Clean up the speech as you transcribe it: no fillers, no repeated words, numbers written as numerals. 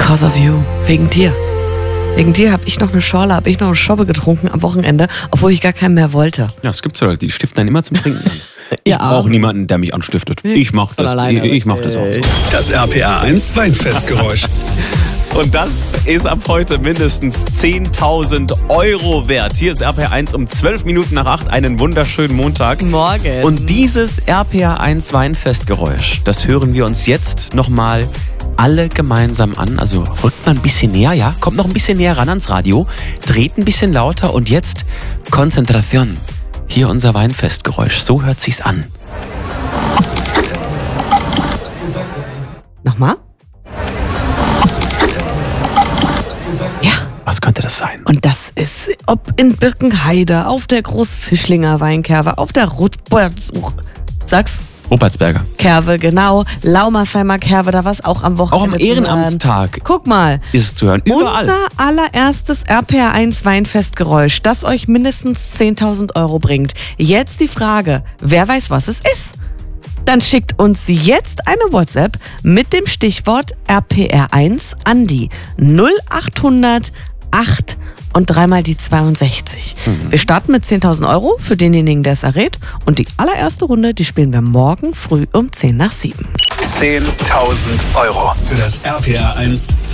Because of you. Wegen dir. Wegen dir habe ich noch eine Schorle, habe ich noch eine Schobbe getrunken am Wochenende, obwohl ich gar keinen mehr wollte. Ja, es gibt so, die stiften dann immer zum Trinken an. Ich Ja. brauche niemanden, der mich anstiftet. Ich mache das, ich mach das auch so. Das RPA 1 Weinfestgeräusch. Und das ist ab heute mindestens 10.000 Euro wert. Hier ist RPA 1 um 12 Minuten nach 8. Einen wunderschönen Montag. Morgen. Und dieses RPA 1 Weinfestgeräusch, das hören wir uns jetzt nochmal alle gemeinsam an. Also rückt mal ein bisschen näher, ja? Kommt noch ein bisschen näher ran ans Radio. Dreht ein bisschen lauter und jetzt Konzentration. Hier unser Weinfestgeräusch. So hört sich's an. Nochmal? Ja. Was könnte das sein? Und das ist, ob in Birkenheide, auf der Großfischlinger Weinkerve, auf der Sag's? Ruppertsberger. Kerve, genau. Laumersheimer Kerve, da war es auch am Wochenende. Auch am zu hören. Ehrenamtstag Guck mal. ist es zu hören. Überall. Unser allererstes RPA 1 Weinfestgeräusch, das euch mindestens 10.000 Euro bringt. Jetzt die Frage, wer weiß, was es ist? Dann schickt uns jetzt eine WhatsApp mit dem Stichwort RPR1 an die 0800 8 und dreimal die 62. Wir starten mit 10.000 Euro für denjenigen, der es errät. Und die allererste Runde, die spielen wir morgen früh um 10 nach 7. 10.000 Euro für das RPA 1